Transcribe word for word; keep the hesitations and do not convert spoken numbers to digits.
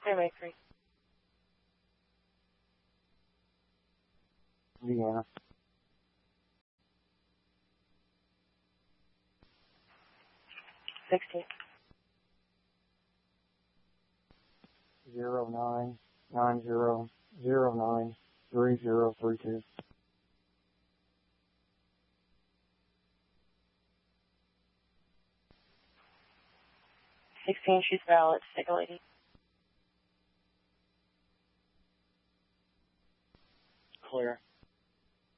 Clear May three. Vienna. Sixteen. Zero nine nine zero zero nine three zero three two. Sixteen, she's valid. Take a lady. Clear.